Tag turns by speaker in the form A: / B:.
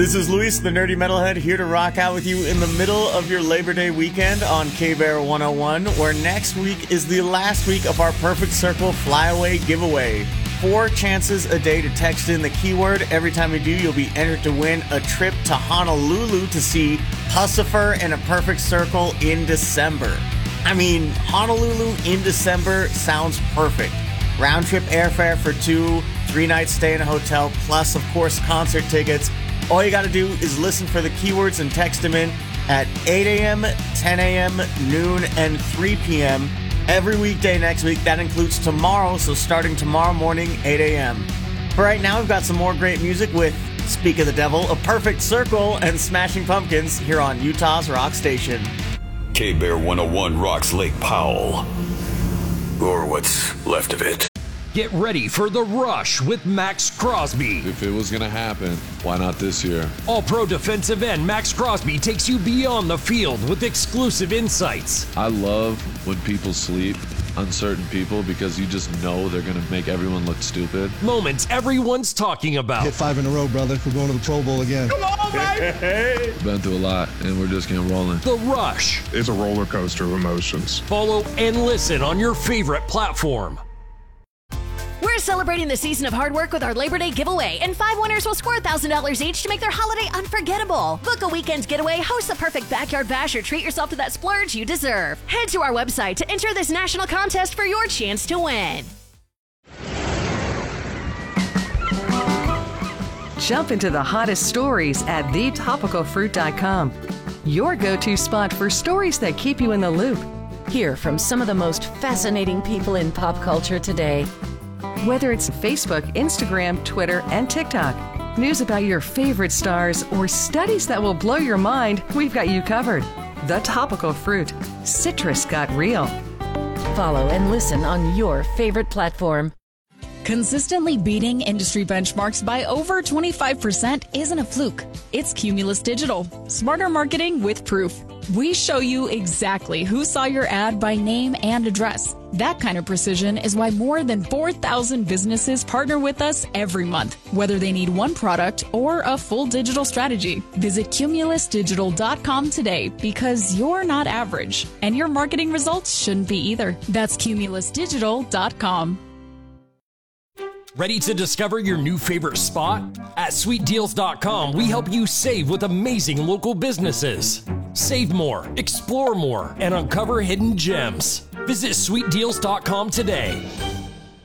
A: This is Luis, the Nerdy Metalhead, here to rock out with you in the middle of your Labor Day weekend on K-Bear 101, where next week is the last week of our Perfect Circle Flyaway giveaway. 4 chances a day to text in the keyword. Every time you do, you'll be entered to win a trip to Honolulu to see Puscifer and a Perfect Circle in December. I mean, Honolulu in December sounds perfect. Round trip airfare for 2, 3-night stay in a hotel, plus, of course, concert tickets. All you got to do is listen for the keywords and text them in at 8 a.m., 10 a.m., noon, and 3 p.m. every weekday next week. That includes tomorrow, so starting tomorrow morning, 8 a.m. For right now, we've got some more great music with Speak of the Devil, A Perfect Circle, and Smashing Pumpkins here on Utah's Rock Station.
B: K-Bear 101 rocks Lake Powell. Or what's left of it.
C: Get ready for The Rush with Max Crosby.
D: If it was going to happen, why not this year?
C: All-pro defensive end Max Crosby takes you beyond the field with exclusive insights.
D: I love when people sleep on certain people because you just know they're going to make everyone look stupid.
C: Moments everyone's talking about.
E: Hit 5 in a row, brother. We're going to the Pro Bowl again.
C: Come on, baby!
D: We've been through a lot, and we're just getting rolling.
C: The Rush.
F: It's a roller coaster of emotions.
C: Follow and listen on your favorite platform.
G: We're celebrating the season of hard work with our Labor Day giveaway, and 5 winners will score $1,000 each to make their holiday unforgettable. Book a weekend getaway, host the perfect backyard bash, or treat yourself to that splurge you deserve. Head to our website to enter this national contest for your chance to win.
H: Jump into the hottest stories at thetopicalfruit.com. Your go-to spot for stories that keep you in the loop.
I: Hear from some of the most fascinating people in pop culture today.
H: Whether it's Facebook, Instagram, Twitter, and TikTok, news about your favorite stars, or studies that will blow your mind, we've got you covered. The Topical Fruit. Citrus got real.
I: Follow and listen on your favorite platform.
J: Consistently beating industry benchmarks by over 25% isn't a fluke. It's Cumulus Digital. Smarter marketing with proof. We show you exactly who saw your ad by name and address. That kind of precision is why more than 4,000 businesses partner with us every month, whether they need one product or a full digital strategy. Visit cumulusdigital.com today because you're not average, and your marketing results shouldn't be either. That's cumulusdigital.com.
C: Ready to discover your new favorite spot? At sweetdeals.com, we help you save with amazing local businesses. Save more, explore more, and uncover hidden gems. Visit sweetdeals.com today.